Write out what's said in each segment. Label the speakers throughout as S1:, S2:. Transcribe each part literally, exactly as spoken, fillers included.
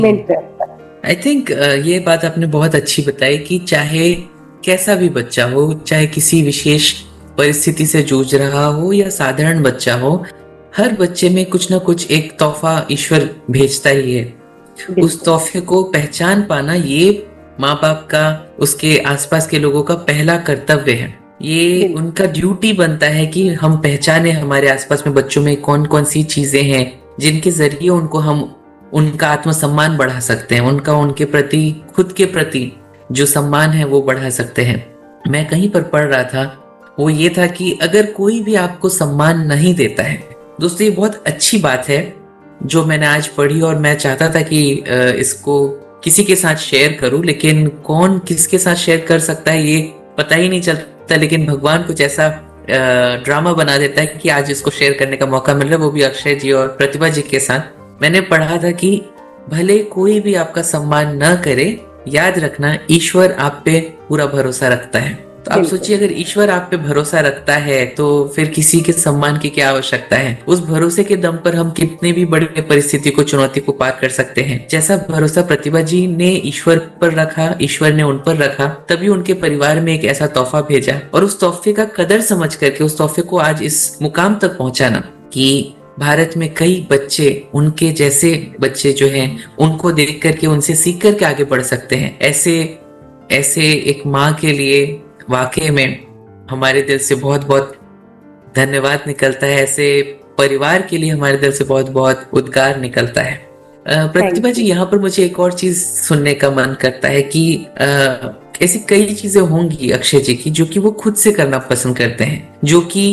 S1: रहता है।
S2: I think ये बात आपने बहुत अच्छी बताई कि चाहे कैसा भी बच्चा हो, चाहे किसी विशेष परिस्थिति से जूझ रहा हो या साधारण बच्चा हो, हर बच्चे में कुछ ना कुछ एक तोहफा ईश्वर भेजता ही है। उस तोहफे को पहचान पाना ये माँ बाप का, उसके आसपास के लोगों का पहला कर्तव्य है। ये उनका ड्यूटी बनता है कि हम पहचाने हमारे आसपास में बच्चों में कौन कौन सी चीजें हैं जिनके जरिए उनको हम उनका आत्मसम्मान बढ़ा सकते हैं, उनका उनके प्रति, खुद के प्रति जो सम्मान है वो बढ़ा सकते हैं। मैं कहीं पर पढ़ रहा था, वो ये था कि अगर कोई भी आपको सम्मान नहीं देता है, दोस्तों ये बहुत अच्छी बात है जो मैंने आज पढ़ी, और मैं चाहता था कि इसको किसी के साथ शेयर करूं, लेकिन कौन किसके साथ शेयर कर सकता है ये पता ही नहीं चलता। लेकिन भगवान कुछ ऐसा ड्रामा बना देता है कि आज इसको शेयर करने का मौका मिल रहा है, वो भी अक्षय जी और प्रतिभा जी के साथ। मैंने पढ़ा था कि भले कोई भी आपका सम्मान न करे, याद रखना ईश्वर आप पे पूरा भरोसा रखता है। तो आप सोचिए, अगर ईश्वर आप पे भरोसा रखता है तो फिर किसी के सम्मान की क्या आवश्यकता है। उस भरोसे के दम पर हम कितने भी बड़ी परिस्थिति को, चुनौती को पार कर सकते हैं। जैसा भरोसा प्रतिभा जी ने ईश्वर पर रखा, ईश्वर ने उन पर रखा, तभी उनके परिवार में एक ऐसा तोहफा भेजा, और उस तोहफे का कदर समझ करके उस तोहफे को आज इस मुकाम तक पहुंचाना कि भारत में कई बच्चे, उनके जैसे बच्चे जो हैं, उनको देख करके, उनसे सीख करके आगे बढ़ सकते हैं। ऐसे ऐसे एक माँ के लिए वाकई में हमारे दिल से बहुत बहुत धन्यवाद निकलता है। ऐसे परिवार के लिए हमारे दिल से बहुत बहुत उद्गार निकलता है। प्रतिभा जी, यहाँ पर मुझे एक और चीज सुनने का मन करता है कि आ, ऐसी कई चीजें होंगी अक्षय जी की जो कि वो खुद से करना पसंद करते हैं, जो कि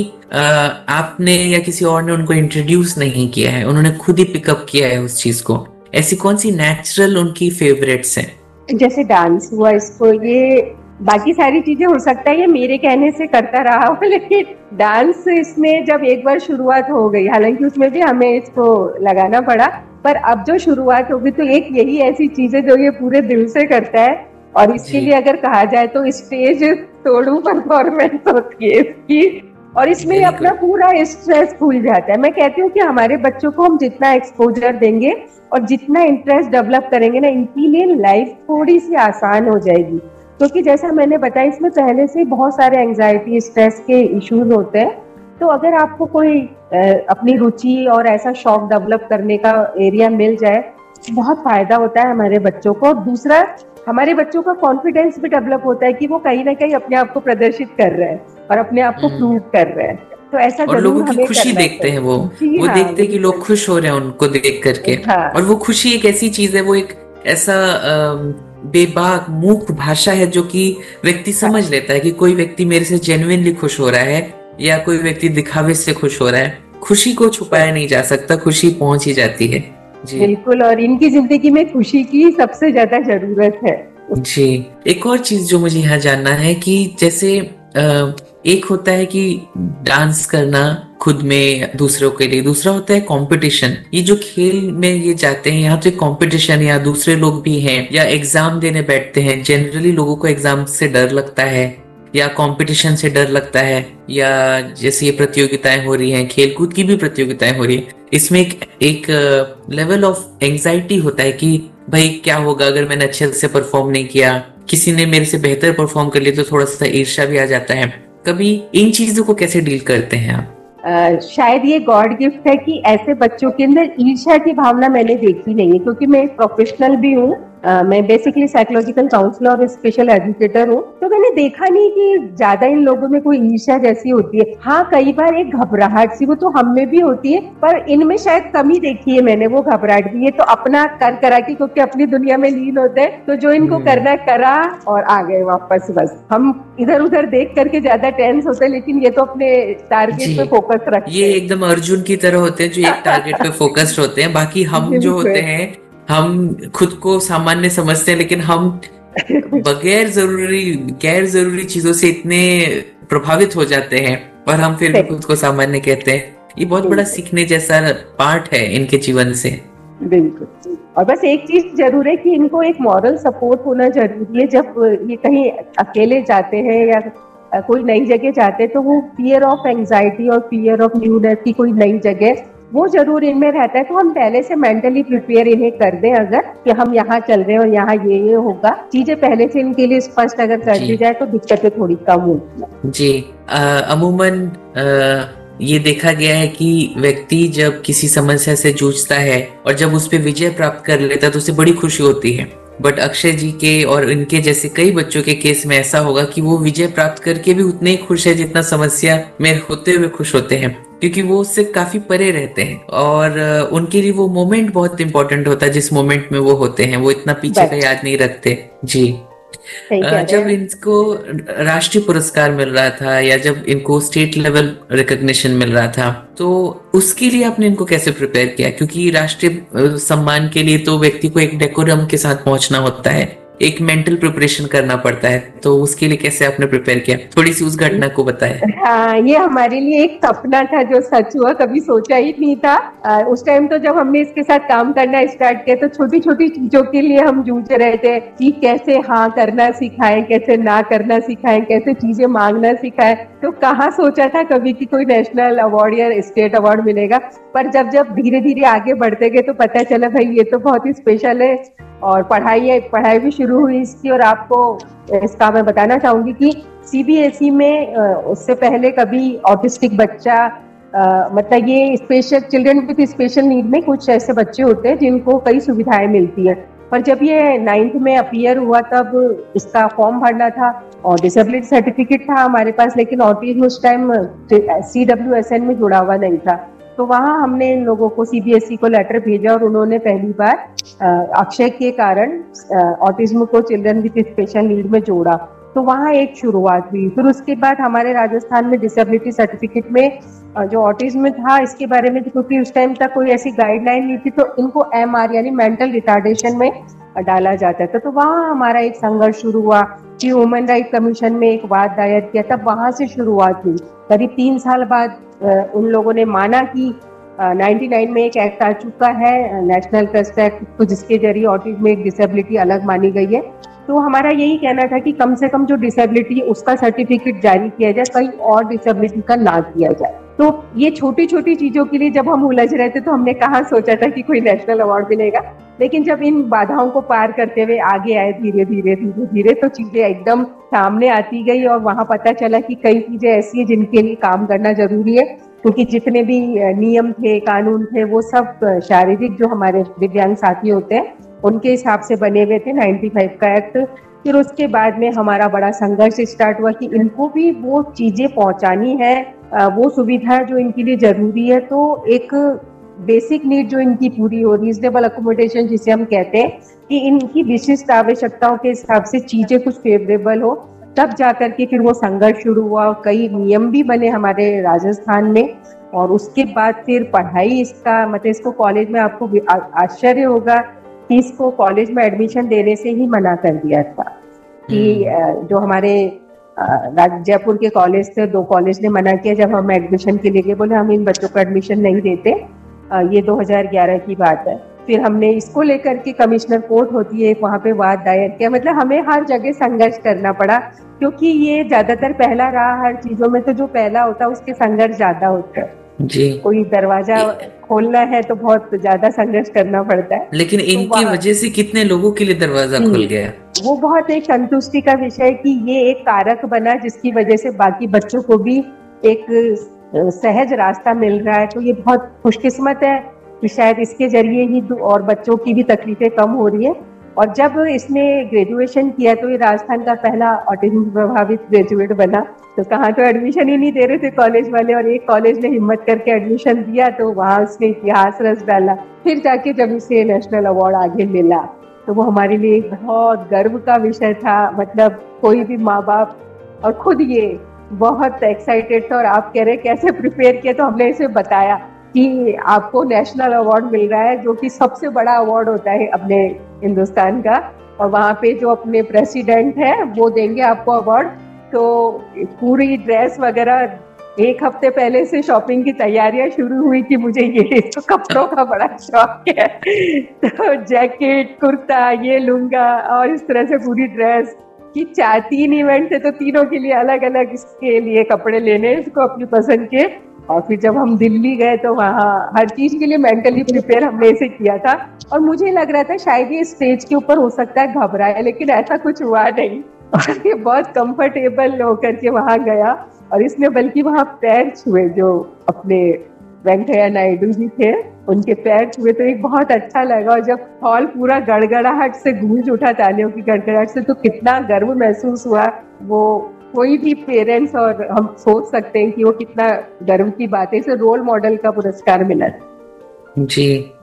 S2: आपने या किसी और ने उनको इंट्रोड्यूस नहीं किया है, उन्होंने खुद ही पिकअप किया है उस चीज को। ऐसी कौन सी नेचुरल उनकी फेवरेट्स हैं?
S1: जैसे डांस हुआ, इसको ये बाकी सारी चीजें हो सकता है ये मेरे कहने से करता रहा हो, लेकिन डांस इसमें जब एक बार शुरुआत हो गई, हालांकि उसमें भी हमें इसको लगाना पड़ा, पर अब जो शुरुआत होगी तो एक यही ऐसी चीज है जो ये पूरे दिल से करता है। और इसके लिए अगर कहा जाए तो स्टेज तोड़ू परफॉर्मेंस होती है इसकी, और इसमें अपना पूरा स्ट्रेस भूल जाता है। मैं कहती हूँ कि हमारे बच्चों को हम जितना एक्सपोजर देंगे और जितना इंटरेस्ट डेवलप करेंगे ना, इनके लिए लाइफ थोड़ी सी आसान हो जाएगी। क्योंकि जैसा मैंने बताया, इसमें पहले से बहुत सारे एंजाइटी, स्ट्रेस के इश्यूज होते हैं। तो अगर आपको कोई अपनी रुचि और ऐसा शौक डेवलप करने का एरिया मिल जाए, बहुत फायदा होता है हमारे बच्चों को। और दूसरा, हमारे बच्चों का कॉन्फिडेंस भी डेवलप होता है कि वो कहीं ना कहीं अपने आप को प्रदर्शित कर रहे हैं और अपने आप को प्रूव कर रहे हैं। तो ऐसा
S2: और लोगों की खुशी देखते हैं, वो वो हाँ, देखते हैं कि लोग खुश हो रहे हैं उनको देख करके। हाँ, और वो खुशी एक ऐसी चीज है, वो एक ऐसा बेबाक मूक भाषा है जो कि व्यक्ति समझ हाँ, लेता है कि कोई व्यक्ति मेरे से जेन्युइनली खुश हो रहा है या कोई व्यक्ति दिखावे से खुश हो रहा है। खुशी को छुपाया नहीं जा सकता, खुशी पहुंच ही जाती है।
S1: जी बिल्कुल, और इनकी जिंदगी में खुशी की सबसे ज्यादा जरूरत है।
S2: जी, एक और चीज जो मुझे यहाँ जानना है कि जैसे आ, एक होता है कि डांस करना खुद में, दूसरों के लिए, दूसरा होता है कंपटीशन। ये जो खेल में ये जाते हैं, यहाँ तो एक कंपटीशन, या दूसरे लोग भी हैं, या एग्जाम देने बैठते हैं। जनरली लोगों को एग्जाम से डर लगता है या कंपटीशन से डर लगता है, या जैसे ये प्रतियोगिताएं हो रही हैं, खेलकूद की भी प्रतियोगिताएं हो रही है, इसमें एक एक लेवल ऑफ एंजाइटी होता है कि भाई क्या होगा अगर मैंने अच्छे से परफॉर्म नहीं किया, किसी ने मेरे से बेहतर परफॉर्म कर लिया तो थोड़ा सा ईर्ष्या भी आ जाता है। कभी इन चीजों को कैसे डील करते हैं आप?
S1: Uh, शायद ये गॉड गिफ्ट है कि ऐसे बच्चों के अंदर ईर्ष्या की भावना मैंने देखी नहीं है, क्योंकि मैं एक प्रोफेशनल भी हूँ। uh, मैं बेसिकली साइकोलॉजिकल काउंसलर और स्पेशल एजुकेटर हूँ, तो मैंने देखा नहीं कि ज्यादा इन लोगों में कोई ईर्ष्या जैसी होती है। हाँ, कई बार एक घबराहट सी, वो तो हम में भी होती है, पर इनमें शायद कमी देखी है मैंने, वो घबराहट भी है। तो अपना कर करा के, क्योंकि अपनी दुनिया में लीन होते हैं, तो जो इनको करना करा और आ गए वापस। बस हम इधर उधर देख करके ज्यादा टेंस होते हैं, लेकिन ये तो अपने टारगेट पे फोकस रखते हैं।
S2: ये एकदम अर्जुन की तरह होते हैं जो एक टारगेट पे फोकस्ड होते हैं। बाकी हम जो होते हैं, हम खुद को सामान्य समझते हैं, लेकिन हम बगैर जरूरी, गैर जरूरी चीजों से इतने प्रभावित हो जाते हैं और हम फिर भी खुद को सामान्य कहते हैं। ये बहुत बड़ा सीखने जैसा पार्ट है इनके जीवन से।
S1: बिल्कुल। और बस एक चीज जरूर है कि इनको एक मॉरल सपोर्ट होना जरूरी है। जब ये कहीं अकेले जाते हैं या कोई नई जगह जाते हैं, तो वो फियर ऑफ एंजाइटी और फियर ऑफ न्यूनेस की कोई नई जगह, वो जरूर इनमें रहता है। तो हम पहले से मेंटली प्रिपेयर इन्हें कर दें अगर कि हम यहाँ चल रहे हैं और यहाँ ये ये होगा, चीजें पहले से इनके लिए स्पष्ट अगर कर दी जाए तो दिक्कतें थोड़ी कम होती हैं।
S2: जी, अमूमन ये देखा गया है कि व्यक्ति जब किसी समस्या से जूझता है और जब उस पर विजय प्राप्त कर लेता है तो उसे बड़ी खुशी होती है। बट अक्षय जी के और इनके जैसे कई बच्चों के केस में ऐसा होगा कि वो विजय प्राप्त करके भी उतने ही खुश है जितना समस्या में होते हुए खुश होते हैं, क्योंकि वो उससे काफी परे रहते हैं और उनके लिए वो मोमेंट बहुत इंपॉर्टेंट होता है जिस मोमेंट में वो होते हैं, वो इतना पीछे का याद नहीं रखते। जी, जब इनको राष्ट्रीय पुरस्कार मिल रहा था या जब इनको स्टेट लेवल रिकॉग्निशन मिल रहा था तो उसके लिए आपने इनको कैसे प्रिपेयर किया? क्योंकि राष्ट्रीय सम्मान के लिए तो व्यक्ति को एक डेकोरम के साथ पहुंचना होता है, एक मेंटल प्रिपरेशन करना पड़ता है, तो उसके लिए कैसे आपने प्रिपेयर किया? थोड़ी सी उस घटना को बताएं।
S1: हाँ, ये हमारे लिए एक सपना था जो सच हुआ, कभी सोचा ही नहीं था। आ, उस टाइम तो जब हमने इसके साथ काम करना स्टार्ट किया तो छोटी छोटी चीजों के लिए हम जूझ रहे थे कि कैसे हाँ करना सिखाएं, कैसे ना करना सिखाएं, कैसे चीजें मांगना सिखाएं। तो कहाँ सोचा था कभी कि कोई नेशनल अवार्ड या स्टेट अवार्ड मिलेगा। पर जब जब धीरे धीरे आगे बढ़ते गए तो पता चला भाई ये तो बहुत ही स्पेशल है और पढ़ाई है, पढ़ाई भी शुरू हुई इसकी। और आपको इसका मैं बताना चाहूंगी कि सीबीएसई में उससे पहले कभी ऑटिस्टिक बच्चा आ, मतलब ये special children with special need में कुछ ऐसे बच्चे होते हैं जिनको कई सुविधाएं मिलती है। पर जब ये नाइन्थ में अपीयर हुआ तब इसका फॉर्म भरना था और डिसेबिलिटी सर्टिफिकेट था हमारे पास, लेकिन ऑटिज्म उस time C W S N में जुड़ा हुआ नहीं था। तो वहाँ हमने इन लोगों को सीबीएसई को लेटर भेजा और उन्होंने पहली बार अक्षय के कारण ऑटिज्म को चिल्ड्रन विद स्पेशल नीड में जोड़ा। तो वहाँ एक शुरुआत हुई। फिर उसके बाद हमारे राजस्थान में डिसेबिलिटी सर्टिफिकेट में जो ऑटिज्म था इसके बारे में, क्योंकि उस टाइम तक कोई ऐसी गाइडलाइन नहीं थी, तो इनको एम आर यानी मेंटल रिटार्डेशन में डाला जाता था। तो वहाँ हमारा एक संघर्ष शुरू हुआ कि ह्यूमन राइट कमीशन में एक वाद दायर किया, तब वहाँ से शुरुआत हुई। करीब तीन साल बाद उन लोगों ने माना कि निन्यानवे में एक एक्ट आ चुका है, नेशनल ट्रस्ट एक्ट, तो जिसके जरिए ऑटिज्म में एक डिसेबिलिटी अलग मानी गई है। तो हमारा यही कहना था कि कम से कम जो डिसेबिलिटी है उसका सर्टिफिकेट जारी किया जाए, कहीं और डिसेबिलिटी का ना किया जाए। तो ये छोटी छोटी चीजों के लिए जब हम उलझ रहे थे तो हमने कहाँ सोचा था कि कोई नेशनल अवार्ड मिलेगा। लेकिन जब इन बाधाओं को पार करते हुए आगे आए धीरे धीरे धीरे धीरे तो चीजें एकदम सामने आती गई और वहां पता चला कि कई चीजें ऐसी है जिनके लिए काम करना जरूरी है, क्योंकि जितने भी नियम थे, कानून थे, वो सब शारीरिक जो हमारे दिव्यांग साथी होते हैं उनके हिसाब से बने हुए थे, पचानवे का एक्ट। फिर उसके बाद में हमारा बड़ा संघर्ष स्टार्ट हुआ कि इनको भी वो चीजें पहुंचानी है, वो सुविधा जो इनके लिए जरूरी है। तो एक बेसिक नीड जो इनकी पूरी हो, रीजनेबल अकोमोडेशन जिसे हम कहते हैं, कि इनकी विशिष्ट आवश्यकताओं के हिसाब से चीजें कुछ फेवरेबल हो, तब जाकर के फिर वो संघर्ष शुरू हुआ। कई नियम भी बने हमारे राजस्थान में और उसके बाद फिर पढ़ाई इसका मतलब इसको कॉलेज में, आपको आश्चर्य होगा कि इसको कॉलेज में एडमिशन देने से ही मना कर दिया था कि जो हमारे जयपुर के कॉलेज थे, दो कॉलेज ने मना किया जब हम एडमिशन के लिए गए, बोले हम इन बच्चों को एडमिशन नहीं देते। ये दो हज़ार ग्यारह की बात है। फिर हमने इसको लेकर के कमिश्नर कोर्ट होती है वहाँ पे वाद दायर किया। मतलब हमें हर जगह संघर्ष करना पड़ा, क्योंकि ये ज्यादातर पहला रहा हर चीजों में, तो जो पहला होता है उसके संघर्ष ज्यादा होता है जी। कोई दरवाजा खोलना है तो बहुत ज्यादा संघर्ष करना पड़ता है,
S2: लेकिन इनकी तो वजह से कितने लोगों के लिए दरवाजा खुल गया।
S1: वो बहुत एक संतुष्टि का विषय कि ये एक कारक बना जिसकी वजह से बाकी बच्चों को भी एक सहज रास्ता मिल रहा है। तो ये बहुत खुशकिस्मत है कि शायद इसके जरिए ही और बच्चों की भी तकलीफें कम हो रही है। और जब इसने ग्रेजुएशन किया तो ये राजस्थान का पहला ऑटिज्म प्रभावित ग्रेजुएट बना। तो कहाँ तो एडमिशन ही नहीं दे रहे थे कॉलेज वाले, और एक कॉलेज ने हिम्मत करके एडमिशन दिया तो वहाँ उसने इतिहास रच डाला। फिर जाके जब इसे नेशनल अवार्ड आगे मिला तो वो हमारे लिए बहुत गर्व का विषय था। मतलब कोई भी माँ बाप, और खुद ये बहुत एक्साइटेड था। और आप कह रहे कैसे प्रिपेयर किया, तो हमने इसे बताया कि आपको नेशनल अवार्ड मिल रहा है जो कि सबसे बड़ा अवार्ड होता है अपने हिंदुस्तान का, और वहाँ पे जो अपने प्रेसिडेंट है वो देंगे आपको अवार्ड। तो पूरी ड्रेस वगैरह एक हफ्ते पहले से शॉपिंग की तैयारियां शुरू हुई कि मुझे ये तो कपड़ों का बड़ा शौक है, तो जैकेट, कुर्ता ये लूंगा, और इस तरह से पूरी ड्रेस कि चार तीन इवेंट थे तो तीनों के लिए अलग अलग इसके लिए कपड़े लेने, इसको अपनी पसंद के। और फिर जब हम दिल्ली गए तो वहाँ हर चीज के लिए मेंटली प्रिपेयर हमने इसे किया था। और मुझे लग रहा था शायद ये स्टेज के ऊपर हो सकता है घबराए, लेकिन ऐसा कुछ हुआ नहीं। और ये बहुत कंफर्टेबल होकर के वहाँ गया, और इसने बल्कि वहाँ पैर छुए, जो अपने वेंकैया नायडू जी थे उनके पैर छुए, तो एक बहुत अच्छा लगा। और जब हॉल पूरा गड़गड़ाहट से गूंज उठा तालियों की गड़गड़ाहट से, तो कितना गर्व महसूस हुआ। वो कोई भी पेरेंट्स, और हम सोच सकते हैं कि वो कितना गर्व की बात है, इसे रोल मॉडल का पुरस्कार मिला।
S2: जी,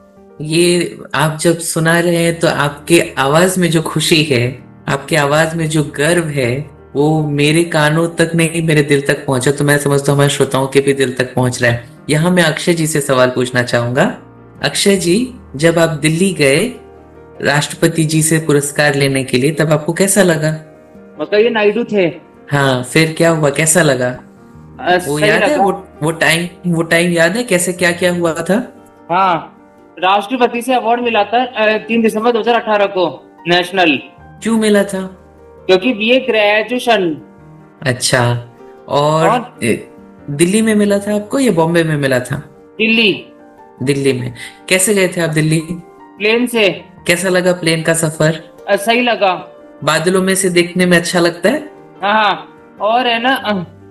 S2: ये आप जब सुना रहे हैं तो आपके आवाज में जो खुशी है, आपके आवाज में जो गर्व है, वो मेरे कानों तक नहीं, मेरे दिल तक पहुंचा। तो मैं समझता हूँ हमारे श्रोताओं के भी दिल तक पहुंच रहा है। यहाँ मैं अक्षय जी से सवाल पूछना चाहूंगा। अक्षय जी, जब आप दिल्ली गए राष्ट्रपति जी से पुरस्कार लेने के लिए, तब आपको कैसा लगा?
S3: मतलब ये नायडू थे।
S2: हाँ, फिर क्या हुआ, कैसा लगा?
S3: आ,
S2: वो याद है, वो वो टाइम वो टाइम याद है कैसे क्या क्या हुआ था?
S3: हाँ, राष्ट्रपति से अवार्ड मिला था तीन दिसंबर दो हजार अठारह को, नेशनल।
S2: क्यों मिला था?
S3: क्योंकि बीए ग्रेजुएशन।
S2: अच्छा, और, और दिल्ली में मिला था आपको या बॉम्बे में मिला था?
S3: दिल्ली।
S2: दिल्ली में। कैसे गए थे आप दिल्ली?
S3: प्लेन से।
S2: कैसा लगा प्लेन का सफर?
S3: सही लगा।
S2: बादलों में से देखने में अच्छा लगता है।
S3: हाँ, और है ना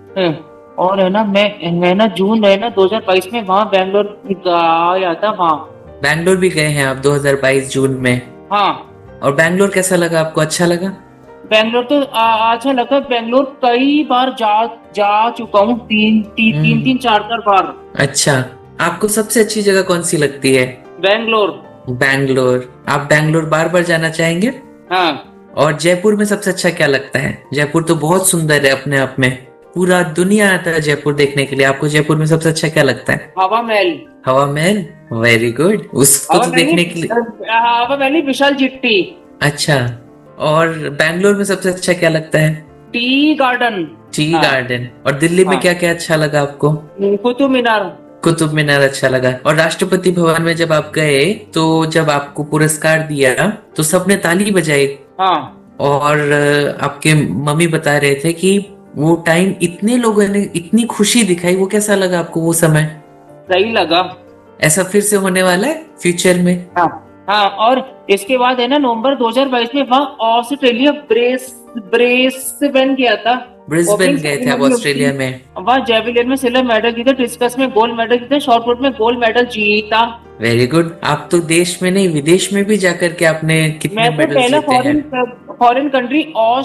S3: और है ना मैं मैं ना जून है ना दो हजार बाईस में वहाँ बैंगलोर आया था। वहाँ
S2: बैंगलोर भी गए हैं आप दो हजार बाईस जून में?
S3: हाँ।
S2: और बैंगलोर कैसा लगा आपको, अच्छा लगा?
S3: बैंगलोर तो अच्छा लगा। बैंगलोर कई बार जा जा चुका हूँ, तीन तीन तीन तीन चार चार बार।
S2: अच्छा, आपको सबसे अच्छी जगह कौन सी लगती है?
S3: बैंगलोर।
S2: बैंगलोर। आप बैंगलोर बार बार जाना चाहेंगे?
S3: हाँ।
S2: और जयपुर में सबसे अच्छा क्या लगता है? जयपुर तो बहुत सुंदर है अपने आप में, पूरा दुनिया आता है जयपुर देखने के लिए। आपको जयपुर में सबसे अच्छा क्या लगता है?
S3: हवा महल।
S2: हवा महल, वेरी गुड। उसको तो देखने के लिए
S3: हवा महल, विशाल चिट्टी।
S2: अच्छा, और बैंगलोर में सबसे अच्छा क्या लगता है?
S3: Tea garden.
S2: टी हाँ। गार्डन। और दिल्ली में हाँ। क्या क्या अच्छा लगा आपको?
S3: कुतुब मीनार।
S2: कुतुब मीनार अच्छा लगा। और राष्ट्रपति भवन में जब आप गए, तो जब आपको पुरस्कार दिया तो सबने ताली बजाई।
S3: हाँ।
S2: और आपके मम्मी बता रहे थे कि वो टाइम इतने लोगों ने इतनी खुशी दिखाई, वो कैसा लगा आपको वो समय?
S3: सही लगा।
S2: ऐसा फिर से होने वाला है फ्यूचर में?
S3: हाँ हाँ। और इसके बाद है ना नवंबर दो हजार बाईस में वहाँ ऑस्ट्रेलिया ब्रेस ब्रेसबेन गया था।
S2: ब्रिस्बेन गए थे आप ऑस्ट्रेलिया में?
S3: वहाँ जेवलिन में सिल्वर मेडल जीता, डिस्कस में गोल्ड मेडल जीता, शॉर्ट पुट में गोल्ड मेडल जीता।
S2: Very good. आप तो देश में नहीं विदेश में भी जाकर के आपने कितने मेडल जीते हैं?
S3: फॉरेन फॉरेन कंट्री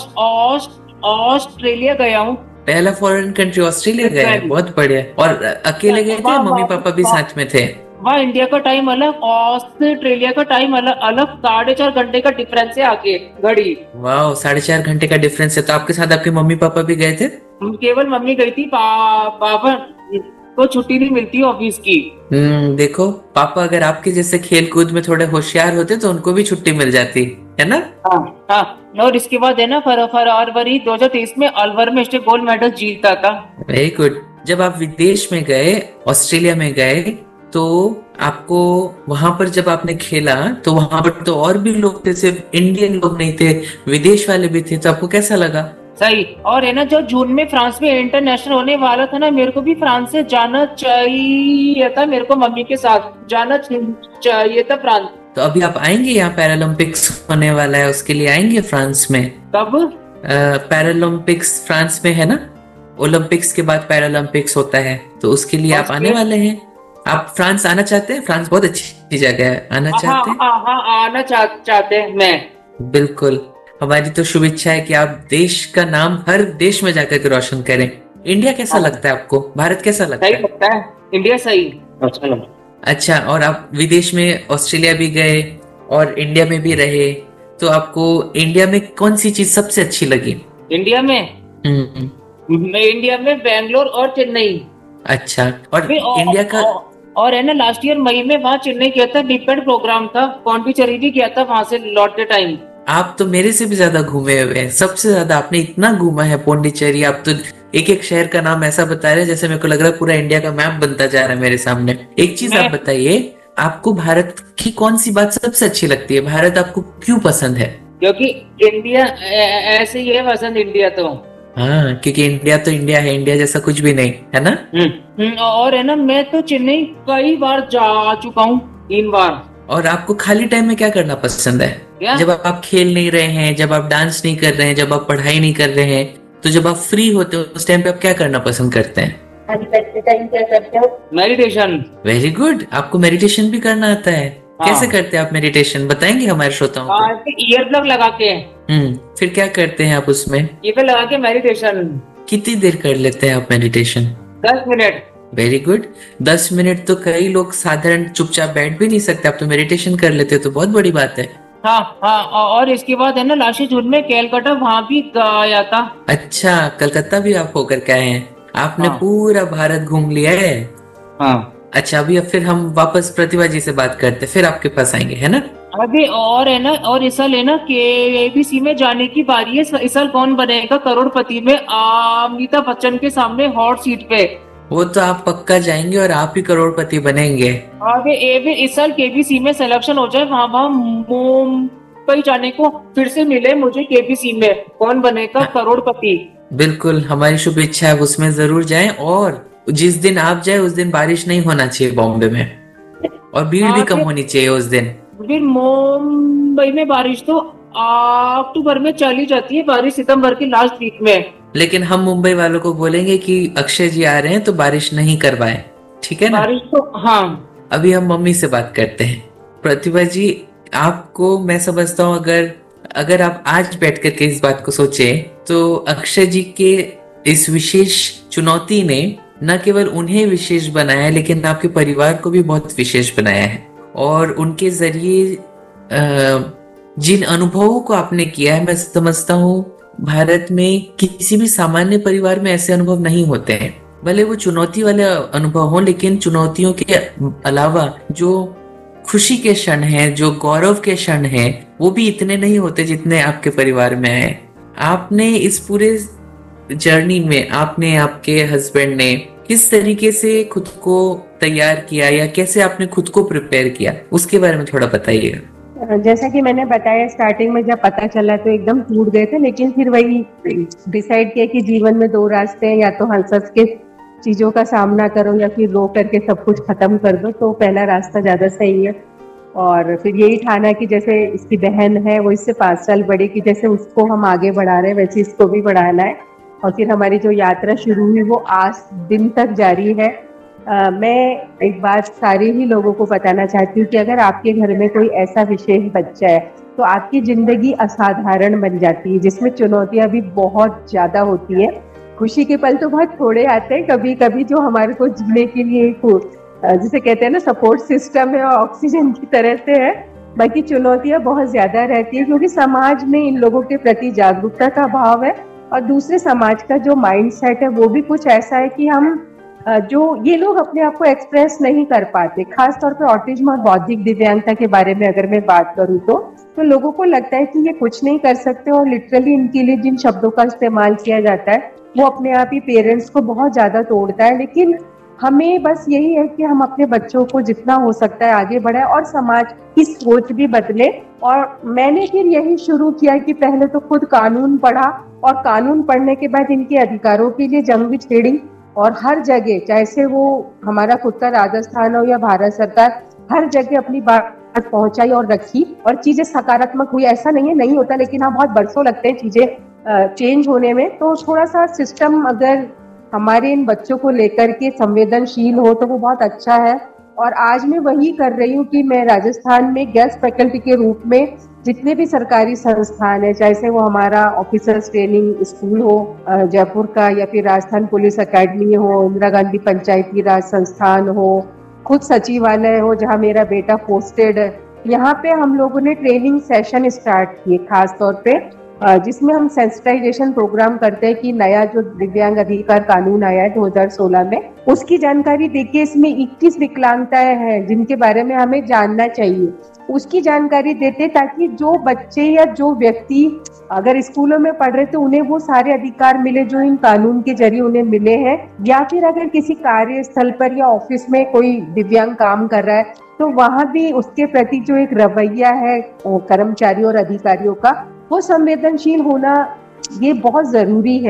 S3: ऑस्ट्रेलिया गया हूँ।
S2: पहला फॉरेन कंट्री ऑस्ट्रेलिया गया है, बहुत बढ़िया। और अकेले गए थे, मम्मी पापा भी साथ में थे?
S3: वहाँ इंडिया का टाइम अलग, ऑस्ट्रेलिया का टाइम अलग अलग साढ़े चार घंटे का डिफरेंस है आगे घड़ी।
S2: वाह, साढ़े चार घंटे का डिफरेंस है। तो आपके साथ आपके मम्मी पापा भी गए थे?
S3: केवल मम्मी गई थी, पा, पापा को छुट्टी नहीं मिलती ऑफिस की।
S2: हम्म, देखो पापा अगर आपके जैसे खेल कूद में थोड़े होशियार होते तो उनको भी छुट्टी मिल जाती है ना?
S3: हाँ हाँ। और इसके बाद है ना फरवरी दो हजार तेईस में अलवर में इसने गोल्ड मेडल जीता था।
S2: Very good. जब आप विदेश में गए, ऑस्ट्रेलिया में गए, तो आपको वहां पर जब आपने खेला तो वहां पर तो और भी लोग थे, सिर्फ इंडियन लोग नहीं थे, विदेश वाले भी थे। तो आपको कैसा लगा?
S3: सही। और है ना जो जून में फ्रांस में इंटरनेशनल होने वाला था ना, मेरे को भी फ्रांस से जाना चाहिए था। मेरे को मम्मी के साथ जाना चाहिए था फ्रांस।
S2: तो अभी आप आएंगे? यहाँ पैरालंपिक्स होने वाला है, उसके लिए आएंगे फ्रांस में?
S3: कब?
S2: पैरालंपिक्स फ्रांस में है ना, ओलंपिक्स के बाद पैरालंपिक्स होता है, तो उसके लिए आप आने वाले हैं? आप फ्रांस आना चाहते हैं? फ्रांस बहुत अच्छी जगह है, आना चाहते हैं?
S3: हाँ हाँ, आना चा, चाहते हैं मैं।
S2: बिल्कुल, हमारी तो शुभ इच्छा है कि आप देश का नाम हर देश में जाकर के रोशन करें। इंडिया कैसा हाँ। लगता है आपको? भारत कैसा लगता है?
S3: सही लगता है, इंडिया सही। अच्छा
S2: अच्छा। और आप विदेश में ऑस्ट्रेलिया भी गए और इंडिया में भी रहे, तो आपको इंडिया में कौन सी चीज सबसे अच्छी लगी?
S3: इंडिया में इंडिया में बेंगलोर और चेन्नई।
S2: अच्छा। और इंडिया का
S3: और है ना लास्ट ईयर मई में वहाँ चेन्नई गया था, डिपेंड प्रोग्राम था, पौंडीचेरी भी गया था वहाँ से लौटते टाइम।
S2: आप तो मेरे से भी ज्यादा घूमे हुए हैं, सबसे ज्यादा आपने इतना घूमा है पौंडीचेरी। आप तो एक एक शहर का नाम ऐसा बता रहे हैं जैसे मेरे को लग रहा है पूरा इंडिया का मैप बनता जा रहा है मेरे सामने। एक चीज आप बताइए, आपको भारत की कौन सी बात सबसे अच्छी लगती है? भारत आपको क्यों पसंद है?
S3: क्योंकि इंडिया ऐसे ही है पसंद, इंडिया तो।
S2: हाँ, क्योंकि इंडिया तो इंडिया है, इंडिया जैसा कुछ भी नहीं है ना।
S3: हम्म, और है ना, मैं तो चेन्नई कई बार जा चुका हूँ, तीन बार।
S2: और आपको खाली टाइम में क्या करना पसंद है?
S3: क्या?
S2: जब आप खेल नहीं रहे हैं, जब आप डांस नहीं कर रहे हैं, जब आप पढ़ाई नहीं कर रहे हैं, तो जब आप फ्री होते हो उस टाइम पे आप क्या करना पसंद करते हैं?
S1: क्या करते हो?
S3: मेडिटेशन।
S2: वेरी गुड, आपको मेडिटेशन भी करना आता है?
S3: हाँ।
S2: कैसे करते हैं आप मेडिटेशन, बताएंगे हमारे श्रोताओं को?
S3: ईयर प्लग लगा के।
S2: हम्म फिर क्या करते हैं आप उसमें?
S3: ईयर लगा के मेडिटेशन।
S2: कितनी देर कर लेते हैं आप मेडिटेशन?
S3: दस मिनट।
S2: Very good. दस मिनट तो कई लोग साधारण चुपचाप बैठ भी नहीं सकते, आप तो मेडिटेशन कर लेते हो, तो बहुत बड़ी बात है।
S3: हाँ हाँ, और इसके बाद है ना लास्ट जून में कैलकाटा, वहाँ भी गया था।
S2: अच्छा, कलकत्ता भी आप होकर के आए हैं? आपने
S3: हाँ।
S2: पूरा भारत घूम लिया है।
S3: हाँ।
S2: अच्छा, अभी अब फिर हम वापस प्रतिभा जी से बात करते, फिर आपके पास आएंगे, है ना?
S3: अभी और है ना, और इस साल है ना केबीसी में जाने की बारी है। इस साल कौन बनेगा करोड़पति में अमिताभ बच्चन के सामने हॉट सीट पे?
S2: वो तो आप पक्का जाएंगे और आप ही करोड़पति बनेंगे।
S3: आगे ए इस साल केबीसी में सिलेक्शन हो जाए, वहाँ वहाँ मुंबई जाने को फिर से मिले मुझे केबीसी में, कौन बनेगा करोड़पति।
S2: बिल्कुल, हमारी शुभ इच्छा है उसमें जरूर जाएं, और जिस दिन आप जाए उस दिन बारिश नहीं होना चाहिए बॉम्बे में, और भीड़ भी कम होनी चाहिए उस दिन।
S3: फिर मुंबई में बारिश तो अक्टूबर में चली जाती है, बारिश सितंबर के लास्ट वीक में।
S2: लेकिन हम मुंबई वालों को बोलेंगे कि अक्षय जी आ रहे हैं तो बारिश नहीं करवाएं, ठीक है ना?
S3: बारिश तो हाँ।
S2: अभी हम मम्मी से बात करते हैं। प्रतिभा जी, आपको मैं समझता हूँ, अगर अगर आप आज बैठ करके इस बात को सोचे तो अक्षय जी के इस विशेष चुनौती ने न केवल उन्हें विशेष बनाया है, लेकिन आपके परिवार को भी बहुत विशेष बनाया है। और उनके जरिए जिन अनुभवों को आपने किया है, मैं समझता हूँ भारत में किसी भी सामान्य परिवार में ऐसे अनुभव नहीं होते हैं। भले वो चुनौती वाले अनुभव हो, लेकिन चुनौतियों के अलावा जो खुशी के क्षण हैं, जो गौरव के क्षण हैं, वो भी इतने नहीं होते जितने आपके परिवार में है। आपने इस पूरे जर्नी में, आपने, आपके हस्बैंड ने किस तरीके से खुद को तैयार किया, या कैसे आपने खुद को प्रिपेयर किया, उसके बारे में थोड़ा बताइए।
S1: जैसा कि मैंने बताया, स्टार्टिंग में जब पता चला तो एकदम टूट गए थे, लेकिन फिर वही डिसाइड किया कि जीवन में दो रास्ते हैं, या तो हंस हंस के चीजों का सामना करो या फिर रो करके सब कुछ खत्म कर दो। तो पहला रास्ता ज्यादा सही है। और फिर यही ठाना कि जैसे इसकी बहन है वो इससे पाँच साल बड़ी, की जैसे उसको हम आगे बढ़ा रहे हैं वैसे इसको भी बढ़ाना है। और फिर हमारी जो यात्रा शुरू हुई वो आज दिन तक जारी है। आ, मैं एक बात सारे ही लोगों को बताना चाहती हूँ कि अगर आपके घर में कोई ऐसा विशेष बच्चा है तो आपकी जिंदगी असाधारण बन जाती है, जिसमें चुनौतियां भी बहुत ज्यादा होती है। खुशी के पल तो बहुत थोड़े आते हैं, कभी कभी जो हमारे को जीने के लिए जिसे कहते हैं ना सपोर्ट सिस्टम है और ऑक्सीजन की तरह से है। बाकी चुनौतियां बहुत ज्यादा रहती है, क्योंकि समाज में इन लोगों के प्रति जागरूकता का अभाव है, और दूसरे समाज का जो माइंड सेट है वो भी कुछ ऐसा है कि हम जो ये लोग अपने आप को एक्सप्रेस नहीं कर पाते। खास तौर पे ऑटिज्म और बौद्धिक दिव्यांगता के बारे में अगर मैं बात करूं तो तो लोगों को लगता है कि ये कुछ नहीं कर सकते, और लिटरली इनके लिए जिन शब्दों का इस्तेमाल किया जाता है वो अपने आप ही पेरेंट्स को बहुत ज्यादा तोड़ता है। लेकिन हमें बस यही है कि हम अपने बच्चों को जितना हो सकता है आगे बढ़ाए और समाज की सोच भी बदले। और मैंने फिर यही शुरू किया कि पहले तो खुद कानून पढ़ा, और कानून पढ़ने के बाद इनके अधिकारों के लिए जंग भी छेड़ी, और हर जगह, चाहे से वो हमारा खुद का राजस्थान हो या भारत सरकार, हर जगह अपनी बात पहुंचाई और रखी, और चीजें सकारात्मक हुई। ऐसा नहीं है नहीं होता, लेकिन हाँ बहुत बरसों लगते हैं चीजें चेंज होने में। तो थोड़ा सा सिस्टम अगर हमारे इन बच्चों को लेकर के संवेदनशील हो तो वो बहुत अच्छा है। और आज मैं वही कर रही हूँ कि मैं राजस्थान में गेस्ट फैकल्टी के रूप में जितने भी सरकारी संस्थान है, चाहे से वो हमारा ऑफिसर्स ट्रेनिंग स्कूल हो जयपुर का, या फिर राजस्थान पुलिस अकेडमी हो, इंदिरा गांधी पंचायती राज संस्थान हो, खुद सचिवालय हो जहाँ मेरा बेटा पोस्टेड है, यहाँ पे हम लोगों ने ट्रेनिंग सेशन स्टार्ट किए खास तौर पे, जिसमें हम सेंसिटाइजेशन प्रोग्राम करते हैं कि नया जो दिव्यांग अधिकार कानून आया है दो हज़ार सोलह में, उसकी जानकारी देके इसमें इक्कीस विकलांगताएं हैं जिनके बारे में हमें जानना चाहिए, उसकी जानकारी देते, ताकि जो बच्चे या जो व्यक्ति अगर स्कूलों में पढ़ रहे तो उन्हें वो सारे अधिकार मिले जो इन कानून के जरिए उन्हें मिले हैं। या फिर अगर किसी कार्यस्थल पर या ऑफिस में कोई दिव्यांग काम कर रहा है तो वहां भी उसके प्रति जो एक रवैया है कर्मचारियों और अधिकारियों का, वो संवेदनशील होना ये बहुत जरूरी है।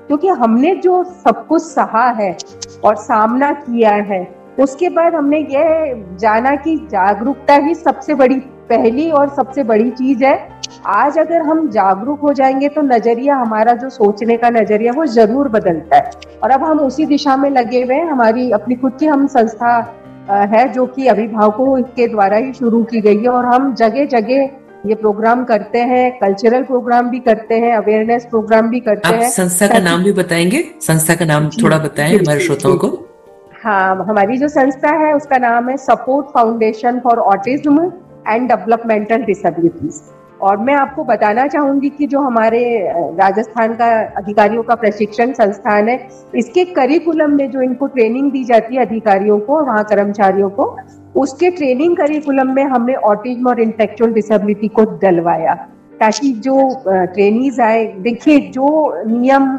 S1: क्योंकि हमने जो सब कुछ सहा है और सामना किया है, उसके बाद हमने ये जाना कि जागरूकता ही सबसे बड़ी पहली और सबसे बड़ी चीज है। आज अगर हम जागरूक हो जाएंगे तो नजरिया, हमारा जो सोचने का नजरिया, वो जरूर बदलता है। और अब हम उसी दिशा में लगे हुए हैं। हमारी अपनी खुद की हम संस्था है जो कि अभिभावकों के द्वारा ही शुरू की गई है, और हम जगह जगह ये प्रोग्राम करते हैं, कल्चरल प्रोग्राम भी करते हैं, अवेयरनेस प्रोग्राम भी करते
S2: आप
S1: हैं।
S2: संस्था का नाम भी बताएंगे? संस्था का नाम थोड़ा बताएं हमारे श्रोताओं को।
S1: हाँ, हमारी जो संस्था है उसका नाम है support foundation for autism and developmental disabilities. और मैं आपको बताना चाहूंगी कि जो हमारे राजस्थान का अधिकारियों का प्रशिक्षण संस्थान है, इसके करिकुलम में जो इनको ट्रेनिंग दी जाती है अधिकारियों को, वहाँ कर्मचारियों को, उसके ट्रेनिंग करिकुलम में हमने ऑटिज्म और इंटेलेक्चुअल डिसेबिलिटी को डलवाया, ताकि जो ट्रेनीज आए, देखिए जो नियम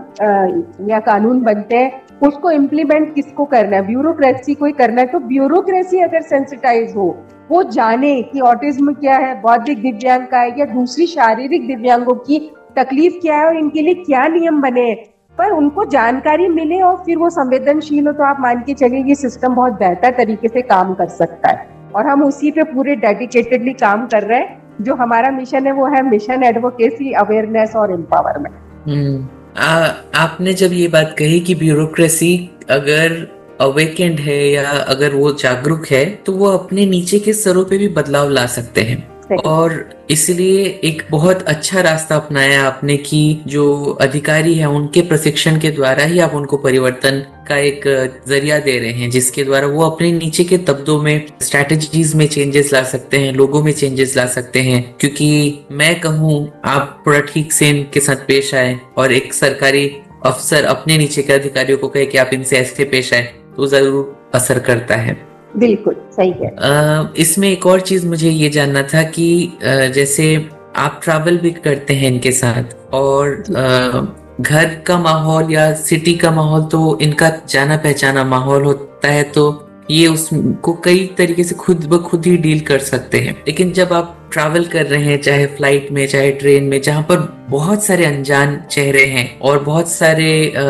S1: या कानून बनते हैं उसको इम्प्लीमेंट किसको करना है, ब्यूरोक्रेसी को ही करना है। तो ब्यूरोक्रेसी अगर सेंसिटाइज हो, वो जाने कि ऑटिज्म क्या है, बौद्धिक दिव्यांग का है या दूसरी शारीरिक दिव्यांगों की तकलीफ क्या है और इनके लिए क्या नियम बने हैं, पर उनको जानकारी मिले और फिर वो संवेदनशील हो, तो आप मान के चलिए ये सिस्टम बहुत बेहतर तरीके से काम कर सकता है। और हम उसी पे पूरे डेडिकेटेडली काम कर रहे हैं। जो हमारा मिशन है वो है मिशन एडवोकेसी, अवेयरनेस और एम्पावरमेंट।
S2: आपने जब ये बात कही कि ब्यूरोक्रेसी अगर अवेकेंड है या अगर वो जागरूक है तो वो अपने नीचे के स्तरों पे भी बदलाव ला सकते हैं, और इसलिए एक बहुत अच्छा रास्ता अपनाया आपने कि जो अधिकारी है उनके प्रशिक्षण के द्वारा ही आप उनको परिवर्तन का एक जरिया दे रहे हैं, जिसके द्वारा वो अपने नीचे के तबदों में स्ट्रैटेजीज में चेंजेस ला सकते हैं, लोगों में चेंजेस ला सकते हैं। क्योंकि मैं कहूँ आप थोड़ा ठीक से इनके साथ पेश आए और एक सरकारी अफसर अपने नीचे के अधिकारियों को कहे कि आप इनसे ऐसे पेश आए, तो जरूर असर करता है।
S1: बिल्कुल सही है।
S2: इसमें एक और चीज मुझे ये जानना था कि जैसे आप ट्रैवल भी करते हैं इनके साथ, और घर का माहौल या सिटी का माहौल तो इनका जाना पहचाना माहौल होता है, तो ये उसको कई तरीके से खुद ब खुद ही डील कर सकते हैं। लेकिन जब आप ट्रैवल कर रहे हैं, चाहे फ्लाइट में चाहे ट्रेन में, जहां पर बहुत सारे अनजान चेहरे हैं और बहुत सारे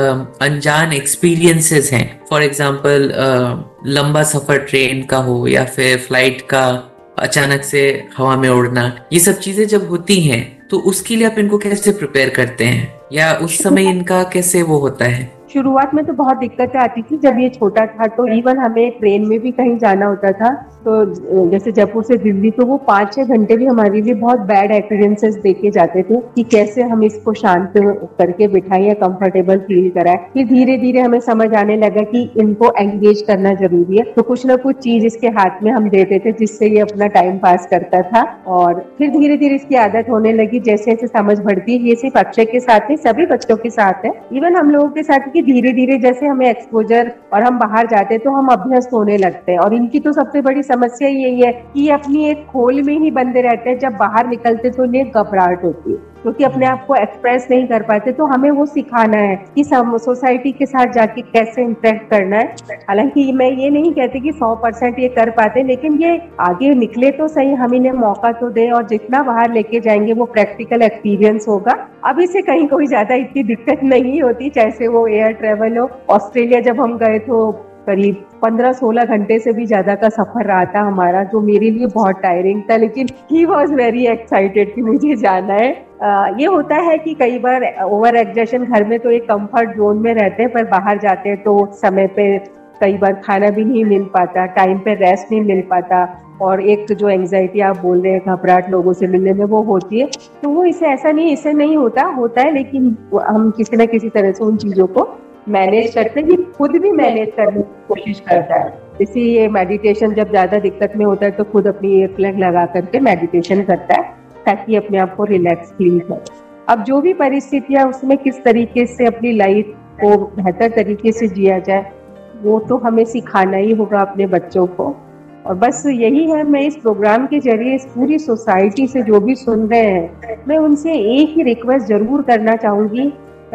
S2: अनजान एक्सपीरियंसेस हैं, फॉर एग्जांपल लंबा सफर ट्रेन का हो या फिर फ्लाइट का अचानक से हवा में उड़ना, ये सब चीजें जब होती हैं तो उसके लिए आप इनको कैसे प्रिपेयर करते हैं, या उस समय इनका कैसे वो होता है?
S1: शुरुआत में तो बहुत दिक्कतें आती थी। जब ये छोटा था तो इवन हमें ट्रेन में भी कहीं जाना होता था, तो जैसे जयपुर से दिल्ली, तो वो पाँच छह घंटे भी हमारे लिए बहुत बैड एक्सपीरियंसेस देके जाते थे कि कैसे हम इसको शांत करके बिठाएं या कंफर्टेबल फील कराएं। फिर धीरे धीरे हमें समझ आने लगा कि इनको एंगेज करना जरूरी है, तो कुछ ना कुछ चीज इसके हाथ में हम देते थे जिससे ये अपना टाइम पास करता था। और फिर धीरे धीरे इसकी आदत होने लगी। जैसे जैसे समझ बढ़ती है, ये सिर्फ अक्षय के साथ नहीं, सभी बच्चों के साथ है, इवन हम लोगों के साथ, कि धीरे धीरे जैसे हमें एक्सपोजर और हम बाहर जाते हैं तो हम अभ्यस्त होने लगते हैं। और इनकी तो सबसे बड़ी समस्या यही है कि ये अपनी एक खोल में ही बंधे रहते हैं। जब बाहर निकलते तो इन्हें घबराहट होती है, क्योंकि अपने आप को एक्सप्रेस नहीं कर पाते। तो हमें वो सिखाना है कि सोसाइटी के साथ जाके कैसे इंटरेक्ट करना है। हालांकि मैं ये नहीं कहती कि सौ परसेंट ये कर पाते, लेकिन ये आगे निकले तो सही, हम इन्हें मौका तो दें, और जितना बाहर लेके जाएंगे वो प्रैक्टिकल एक्सपीरियंस होगा। अभी से कहीं कोई ज्यादा इतनी दिक्कत नहीं होती, चाहे वो एयर ट्रेवल हो। ऑस्ट्रेलिया जब हम गए तो करीब पंद्रह सोलह घंटे से भी ज्यादा का सफर रहा था हमारा, जो मेरे लिए बहुत टायरिंग था, लेकिन ही वॉज वेरी एक्साइटेड कि मुझे जाना है। आ, ये होता है कि कई बार ओवर एग्जर्शन, घर में तो एक कंफर्ट जोन में रहते हैं, पर बाहर जाते हैं तो समय पे कई बार खाना भी नहीं मिल पाता, टाइम पे रेस्ट नहीं मिल पाता, और एक जो एंजाइटी आप बोल रहे हैं, घबराहट लोगों से मिलने में, वो होती है। तो वो इसे ऐसा नहीं, इसे नहीं होता होता है, लेकिन हम किसी न किसी तरह से उन चीजों को मैनेज करते हैं। खुद भी मैनेज करने की कोशिश करता है। जैसे ये मेडिटेशन जब ज्यादा दिक्कत में होता है तो खुद अपनी ईयर प्लग लगा करके मेडिटेशन करता है, ताकि अपने आप को रिलैक्स फील करे। अब जो भी परिस्थितियां, उसमें किस तरीके से अपनी लाइफ को बेहतर तरीके से जिया जाए, वो तो हमें सिखाना ही होगा अपने बच्चों को। और बस यही है, मैं इस प्रोग्राम के जरिए इस पूरी सोसाइटी से जो भी सुन रहे हैं, मैं उनसे एक ही रिक्वेस्ट जरूर करना चाहूंगी।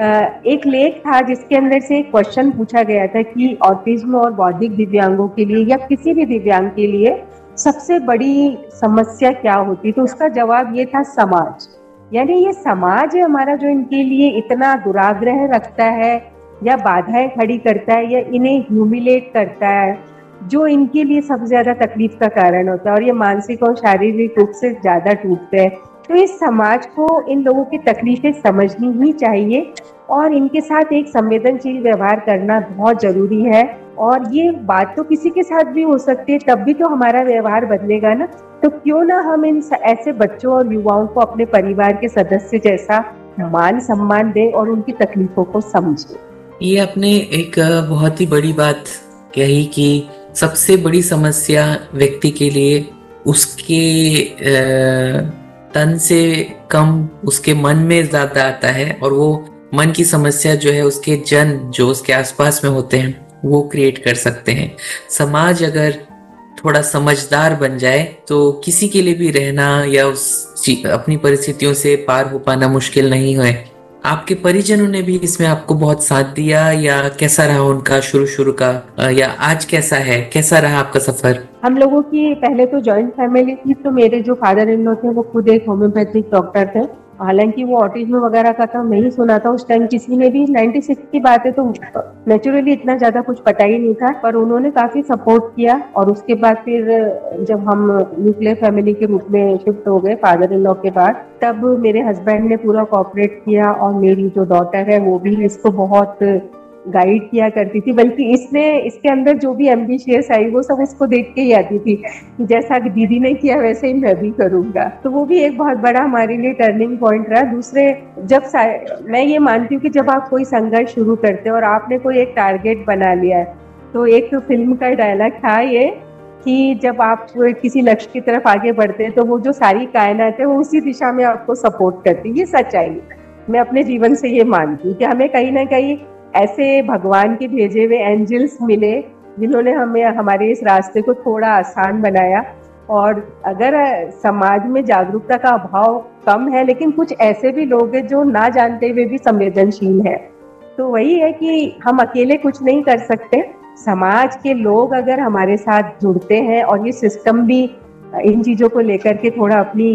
S1: एक लेख था जिसके अंदर से एक क्वेश्चन पूछा गया था कि ऑटिज्म और बौद्धिक दिव्यांगों के लिए या किसी भी दिव्यांग के लिए सबसे बड़ी समस्या क्या होती, तो उसका जवाब ये था समाज। यानी ये समाज है हमारा जो इनके लिए इतना दुराग्रह रखता है या बाधाएं खड़ी करता है या इन्हें ह्यूमिलेट करता है, जो इनके लिए सबसे ज्यादा तकलीफ का कारण होता है और ये मानसिक और शारीरिक रूप से ज्यादा टूटते हैं। तो इस समाज को इन लोगों की तकलीफें समझनी ही चाहिए और इनके साथ एक संवेदनशील व्यवहार करना बहुत जरूरी है। और ये बात तो किसी के साथ भी हो सकती है, तब भी तो हमारा व्यवहार बदलेगा ना। तो क्यों ना हम इन ऐसे बच्चों और युवाओं को अपने परिवार के सदस्य जैसा मान सम्मान दें और उनकी तकलीफों को समझें।
S2: ये आपने एक बहुत ही बड़ी बात कही कि सबसे बड़ी समस्या व्यक्ति के लिए उसके तन से कम उसके मन में ज्यादा आता है, और वो मन की समस्या जो है उसके जन जो उसके आसपास में होते हैं वो क्रिएट कर सकते हैं। समाज अगर थोड़ा समझदार बन जाए तो किसी के लिए भी रहना या उस अपनी परिस्थितियों से पार हो पाना मुश्किल नहीं है। आपके परिजनों ने भी इसमें आपको बहुत साथ दिया या कैसा रहा उनका शुरू शुरू का, या आज कैसा है, कैसा रहा आपका सफर?
S1: हम लोगों की पहले तो जॉइंट फैमिली थी, तो मेरे जो फादर इन लॉ थे वो खुद एक होम्योपैथिक डॉक्टर थे। हालांकि वो ऑटिज्म वगैरह का तो नहीं सुना था उस टाइम किसी ने भी, छियानवे की बात है तो नेचुरली इतना ज्यादा कुछ पता ही नहीं था, पर उन्होंने काफी सपोर्ट किया। और उसके बाद फिर जब हम न्यूक्लियर फैमिली के रूप में शिफ्ट हो गए फादर इन लॉ के बाद, तब मेरे हस्बैंड ने पूरा कोऑपरेट किया और मेरी जो डॉटर है वो भी इसको बहुत गाइड किया करती थी। बल्कि इसने इसके अंदर जो भी एम्बिशियस आई वो सब इसको देख के ही आती थी कि जैसा दीदी ने किया वैसे ही मैं भी करूंगा। तो वो भी एक बहुत बड़ा हमारे लिए टर्निंग पॉइंट रहा। दूसरे, जब मैं ये मानती हूँ कि जब आप कोई संघर्ष शुरू करते हो और आपने कोई एक टारगेट बना लिया है, तो एक तो फिल्म का डायलॉग था ये कि जब आप किसी लक्ष्य की तरफ आगे बढ़ते हैं तो वो जो सारी कायनात है वो उसी दिशा में आपको सपोर्ट करती है। ये सच्चाई मैं अपने जीवन से ये मानती हूँ कि हमें कहीं ना कहीं ऐसे भगवान के भेजे हुए एंजल्स मिले जिन्होंने हमें हमारे इस रास्ते को थोड़ा आसान बनाया। और अगर समाज में जागरूकता का अभाव कम है, लेकिन कुछ ऐसे भी लोग हैं जो ना जानते हुए भी संवेदनशील है, तो वही है कि हम अकेले कुछ नहीं कर सकते। समाज के लोग अगर हमारे साथ जुड़ते हैं और ये सिस्टम भी इन चीजों को लेकर के थोड़ा अपनी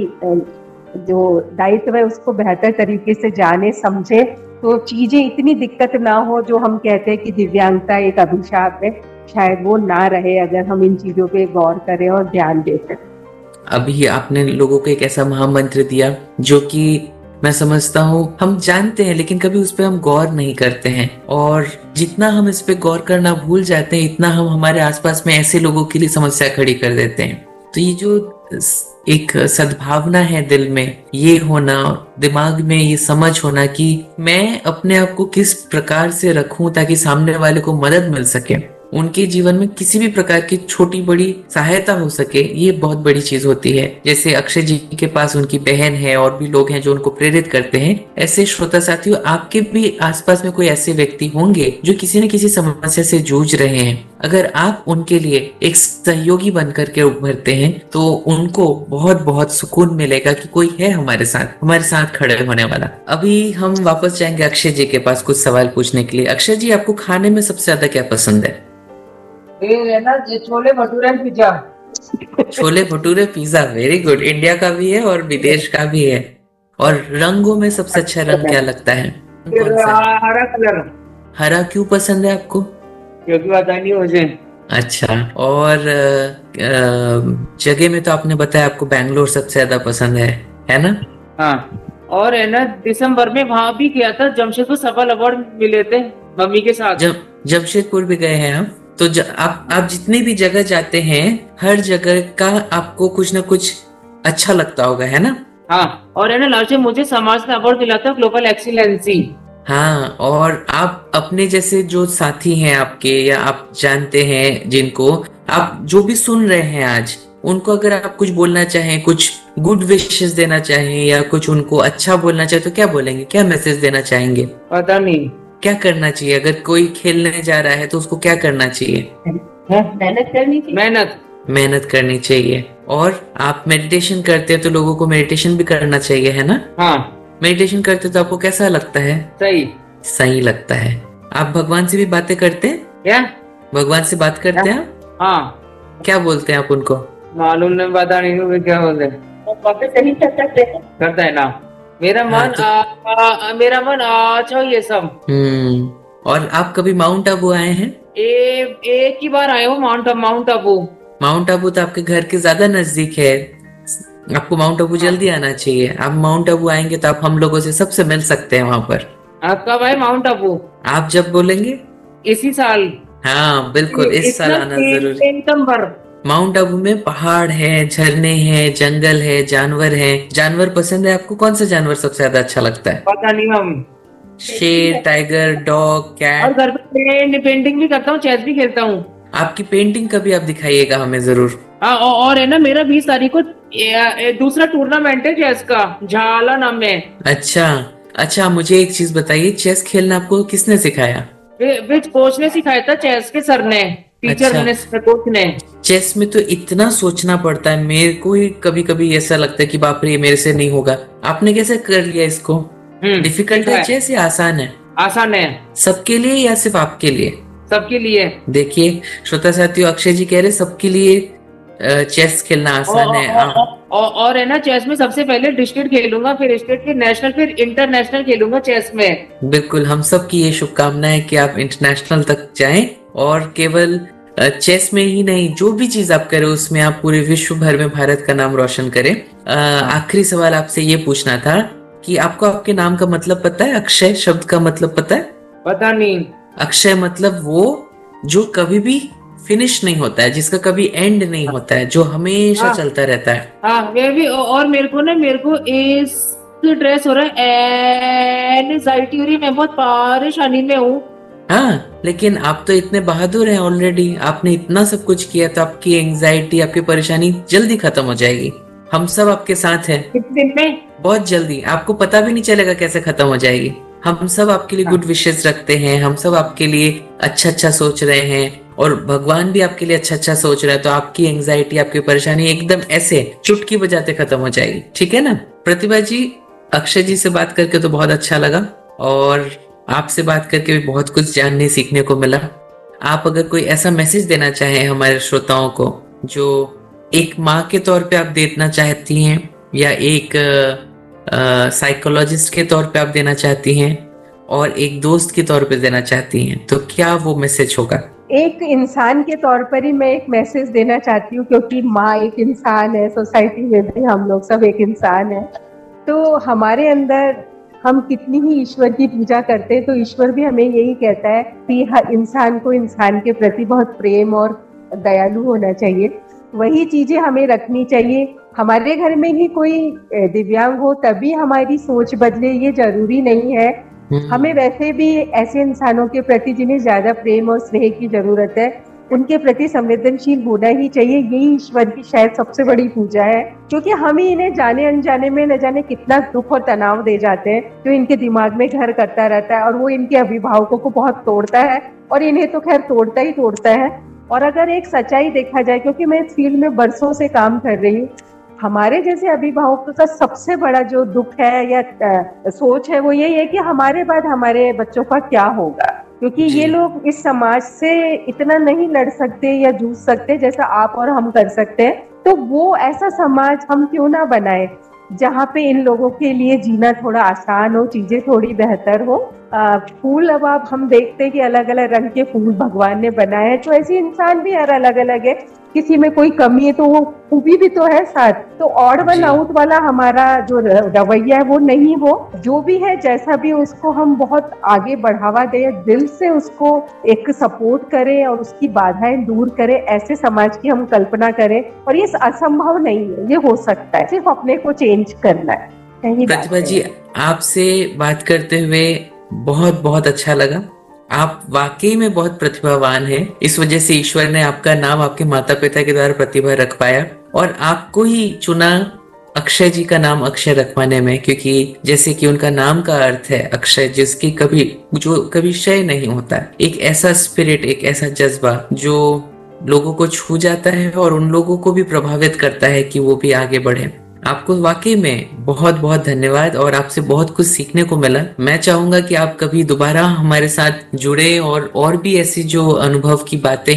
S1: जो दायित्व है उसको बेहतर तरीके से जाने समझे, तो चीजें इतनी दिक्कत ना हो। जो हम कहते हैं कि दिव्यांगता एक अभिशाप है, शायद वो ना रहे अगर हम इन चीजों पे गौर करें और ध्यान देते।
S2: अभी आपने लोगों को एक ऐसा महामंत्र दिया जो कि मैं समझता हूँ हम जानते हैं लेकिन कभी उस पर हम गौर नहीं करते हैं, और जितना हम इस पे गौर करना भूल जाते हैं इतना हम हमारे आसपास में ऐसे लोगों के लिए समस्या खड़ी कर देते हैं। तो ये जो एक सद्भावना है दिल में, ये होना, दिमाग में ये समझ होना कि मैं अपने आप को किस प्रकार से रखूं ताकि सामने वाले को मदद मिल सके, उनके जीवन में किसी भी प्रकार की छोटी बड़ी सहायता हो सके, ये बहुत बड़ी चीज होती है। जैसे अक्षय जी के पास उनकी बहन है और भी लोग हैं जो उनको प्रेरित करते हैं, ऐसे श्रोता साथियों आपके भी आसपास में कोई ऐसे व्यक्ति होंगे जो किसी न किसी समस्या से जूझ रहे हैं। अगर आप उनके लिए एक सहयोगी बन करके उभरते हैं तो उनको बहुत बहुत सुकून मिलेगा कि कोई है हमारे साथ हमारे साथ खड़े होने वाला। अभी हम वापस जाएंगे अक्षय जी के पास कुछ सवाल पूछने के लिए। अक्षय जी, आपको खाने में सबसे ज्यादा क्या पसंद है?
S3: ये है ना, ये chole bhature pizza.
S2: Chole bhature pizza, very good. India का भी है और विदेश का भी है। और रंगों में सबसे अच्छा रंग क्या लगता है?
S3: हरा कलर।
S2: हरा क्यों पसंद है आपको?
S3: क्योंकि पता नहीं मुझे।
S2: अच्छा, और जगह में तो आपने बताया आपको बैंगलोर सबसे ज्यादा पसंद है, है ना?
S3: हाँ, और है ना दिसंबर में वहां भी गया था, जमशेदपुर सफल अवार्ड मिले थे मम्मी के साथ।
S2: जब जमशेदपुर भी गए हैं आप? तो ज, आप आप जितनी भी जगह जाते हैं हर जगह का आपको कुछ ना कुछ अच्छा लगता होगा, है ना?
S3: हाँ, और है ना लास्ट में मुझे समाज ने अवार्ड दिला था ग्लोबल एक्सीलेंसी।
S2: हाँ, और आप अपने जैसे जो साथी हैं आपके या आप जानते हैं जिनको आप जो भी सुन रहे हैं आज, उनको अगर आप कुछ बोलना चाहें, कुछ गुड विशेस देना चाहें या कुछ उनको अच्छा बोलना चाहे तो क्या बोलेंगे, क्या मैसेज देना चाहेंगे?
S3: पता नहीं
S2: क्या करना चाहिए? अगर कोई खेलने जा रहा है तो उसको क्या करना चाहिए?
S1: मेहनत करनी चाहिए।
S3: मेहनत
S2: मेहनत करनी चाहिए। और आप मेडिटेशन करते हैं तो लोगों को मेडिटेशन भी करना चाहिए, है ना?
S3: हाँ।
S2: मेडिटेशन करते तो आपको कैसा लगता है?
S3: सही
S2: सही लगता है। आप भगवान से भी बातें करते हैं
S3: क्या?
S2: भगवान से बात करते हैं?
S3: हाँ।
S2: क्या बोलते हैं आप उनको?
S3: मालूम नहीं, पता नहीं क्या बोलते हैं।
S1: वापस नहीं कर सकते
S3: करता है ना। मेरा
S2: हाँ,
S3: मन
S2: तो
S3: आ, आ, मेरा मन अच्छा ये सब।
S2: हम्म और आप कभी माउंट आबू आए हैं?
S3: ए, एक ही बार आए हो mount mount Abu.
S2: Mount Abu तो आपके घर के ज्यादा नजदीक है। आपको माउंट आबू
S3: हाँ।
S2: जल्दी आना चाहिए। आप माउंट आबू आएंगे तो आप हम लोगों से सबसे मिल सकते हैं वहां पर।
S3: आप कब आए माउंट आबू?
S2: आप जब बोलेंगे।
S3: इसी साल?
S2: हाँ बिल्कुल,
S3: इ-
S2: इस साल
S3: इतना
S2: आना
S3: तेज
S2: जरूरी।
S3: सितंबर?
S2: माउंट आबू में पहाड़ है, झरने हैं, जंगल है, जानवर है। जानवर पसंद है आपको? कौन सा जानवर सबसे ज्यादा अच्छा लगता है?
S3: पता नहीं हम।
S2: शेर, टाइगर, डॉग,
S3: और
S2: कैट?
S3: घर पे पेंट पेंटिंग भी करता हूँ, चेस भी खेलता हूँ।
S2: आपकी पेंटिंग कभी आप दिखाइएगा हमें जरूर।
S3: हाँ, औ- और है ना, मेरा बीस तारीख को ए, ए, दूसरा टूर्नामेंट है चेस का, झाला नाम है।
S2: अच्छा। अच्छा, मुझे एक चीज बताइए, चेस खेलना आपको किसने सिखाया?
S3: वे- विच कोच ने सिखाया था, चेस के सर ने, टीचर
S2: अच्छा।
S3: ने, कोच ने।
S2: चेस में तो इतना सोचना पड़ता है, मेरे को ही कभी कभी ऐसा लगता है कि बाप रे ये मेरे से नहीं होगा। आपने कैसे कर लिया इसको?
S3: हम्म
S2: डिफिकल्ट
S3: सीखा
S2: है
S3: है।
S2: चेस या आसान है?
S3: आसान है।
S2: सबके लिए या सिर्फ आपके लिए?
S3: सबके लिए।
S2: देखिए श्रोता साथियों, अक्षय जी कह रहे सबके लिए अ, चेस खेलना
S3: और
S2: आसान है।
S3: और,
S2: आ,
S3: और, और है ना, चेस में सबसे पहले डिस्ट्रिक्ट खेलूंगा, फिर स्टेट, फिर नेशनल, फिर इंटरनेशनल खेलूंगा चेस में।
S2: बिल्कुल, हम सब की ये शुभकामनाएं है कि आप इंटरनेशनल तक जाएं और केवल अ, चेस में ही नहीं, जो भी चीज आप करें उसमें आप पूरे विश्व भर में भारत का नाम रोशन करें। अ, आखिरी सवाल आपसे ये पूछना था कि आपको आपके नाम का मतलब पता है? अक्षय शब्द का मतलब पता है?
S3: पता नहीं।
S2: अक्षय मतलब वो जो कभी भी फिनिश नहीं होता है, जिसका कभी एंड नहीं होता है, जो हमेशा
S3: हाँ
S2: चलता रहता है।
S3: हाँ, मैं भी। और मेरे को ना, मेरे को इस ड्रेस हो रहा है, एनजाइटी हो रही है, मैं बहुत परेशानी में हूँ।
S2: हाँ, लेकिन आप तो इतने बहादुर हैं ऑलरेडी, आपने इतना सब कुछ किया, तो आपकी एंजाइटी, आपकी परेशानी जल्दी खत्म हो जाएगी। हम सब आपके साथ हैं।
S3: कितने दिन में?
S2: बहुत जल्दी, आपको पता भी नहीं चलेगा कैसे खत्म हो जाएगी। हम सब आपके लिए गुड विशेष रखते हैं, हम सब आपके लिए अच्छा अच्छा सोच रहे हैं और भगवान भी आपके लिए अच्छा अच्छा सोच रहा है। तो आपकी एंजाइटी, आपकी परेशानी एकदम ऐसे चुटकी बजाते खत्म हो जाएगी, ठीक है ना? प्रतिभा जी, अक्षय जी से बात करके तो बहुत अच्छा लगा और आपसे बात करके भी बहुत कुछ जानने सीखने को मिला। आप अगर कोई ऐसा मैसेज देना चाहें हमारे श्रोताओं को, जो एक माँ के तौर पे आप देना चाहती हैं या एक साइकोलॉजिस्ट के तौर पे आप देना चाहती हैं और एक दोस्त के तौर पे देना चाहती हैं, तो क्या वो मैसेज होगा?
S1: एक इंसान के तौर पर ही मैं एक मैसेज देना चाहती हूँ, क्योंकि माँ एक इंसान है, सोसाइटी में भी हम लोग सब एक इंसान है। तो हमारे अंदर हम कितनी ही ईश्वर की पूजा करते हैं, तो ईश्वर भी हमें यही कहता है कि हर इंसान को इंसान के प्रति बहुत प्रेम और दयालु होना चाहिए। वही चीजें हमें रखनी चाहिए। हमारे घर में ही कोई दिव्यांग हो तभी हमारी सोच बदले, ये जरूरी नहीं है। हमें वैसे भी ऐसे इंसानों के प्रति जिन्हें ज्यादा प्रेम और स्नेह की जरूरत है, उनके प्रति संवेदनशील होना ही चाहिए। यही ईश्वर की शायद सबसे बड़ी पूजा है, क्योंकि हम ही इन्हें जाने अनजाने में न जाने कितना दुख और तनाव दे जाते हैं, जो इनके दिमाग में घर करता रहता है और वो इनके अभिभावकों को बहुत तोड़ता है और इन्हें तो खैर तोड़ता ही तोड़ता है। और अगर एक सच्चाई देखा जाए, क्योंकि मैं इस फील्ड में बरसों से काम कर रही हूँ, हमारे जैसे अभिभावकों का सबसे बड़ा जो दुख है या सोच है वो यही है कि हमारे बाद हमारे बच्चों का क्या होगा, क्योंकि ये लोग इस समाज से इतना नहीं लड़ सकते या जूझ सकते जैसा आप और हम कर सकते हैं। तो वो ऐसा समाज हम क्यों ना बनाए जहाँ पे इन लोगों के लिए जीना थोड़ा आसान हो, चीजें थोड़ी बेहतर हो। आ, फूल, अब आप हम देखते हैं कि अलग अलग रंग के फूल भगवान ने बनाए हैं, तो ऐसे इंसान भी हर अलग अलग है। किसी में कोई कमी है तो वो खूबी भी तो है साथ। तो ऑड वन आउट वाला हमारा जो रवैया है वो नहीं हो। जो भी है जैसा भी, उसको हम बहुत आगे बढ़ावा दें, दिल से उसको एक सपोर्ट करें और उसकी बाधाएं दूर करें। ऐसे समाज की हम कल्पना करें और ये असंभव नहीं है, ये हो सकता है, सिर्फ अपने को चेंज करना है।
S2: प्रतिभा जी, आपसे बात करते हुए बहुत बहुत अच्छा लगा। आप वाकई में बहुत प्रतिभावान हैं। इस वजह से ईश्वर ने आपका नाम आपके माता पिता के द्वारा प्रतिभा रख पाया और आपको ही चुना अक्षय जी का नाम अक्षय रखवाने में, क्योंकि जैसे कि उनका नाम का अर्थ है अक्षय, जिसकी कभी जो कभी क्षय नहीं होता। एक ऐसा स्पिरिट, एक ऐसा जज्बा जो लोगों को छू जाता है और उन लोगों को भी प्रभावित करता है कि वो भी आगे बढ़े। आपको वाकई में बहुत बहुत धन्यवाद और आपसे बहुत कुछ सीखने को मिला। मैं चाहूंगा कि आप कभी दोबारा हमारे साथ जुड़े और और भी ऐसी जो अनुभव की बातें हैं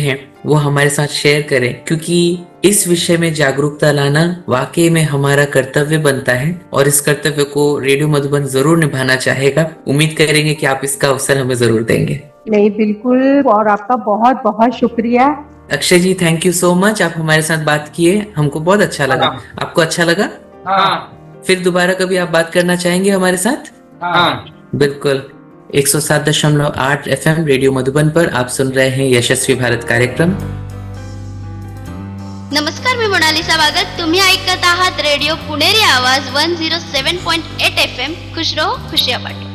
S2: वो हमारे साथ शेयर करें, क्योंकि इस विषय में जागरूकता लाना वाकई में हमारा कर्तव्य बनता है और इस कर्तव्य को रेडियो मधुबन जरूर निभाना चाहेगा। उम्मीद करेंगे कि आप इसका अवसर हमें जरूर देंगे।
S1: नहीं, बिल्कुल, और आपका बहुत बहुत शुक्रिया।
S2: अक्षय जी, थैंक यू सो मच, आप हमारे साथ बात किए, हमको बहुत अच्छा लगा। आपको अच्छा लगा?
S3: हाँ।
S2: फिर दोबारा कभी आप बात करना चाहेंगे हमारे साथ?
S3: हाँ
S2: बिल्कुल। एक सौ सात दशमलव आठ एफ एम रेडियो मधुबन पर आप सुन रहे हैं यशस्वी भारत कार्यक्रम।
S4: नमस्कार, मी मोनालिसा वागत. तुम्ही ऐकत आहात रेडिओ पुणेरी आवाज one zero seven point eight F M. खुश रहो, खुशियाँ बांटो.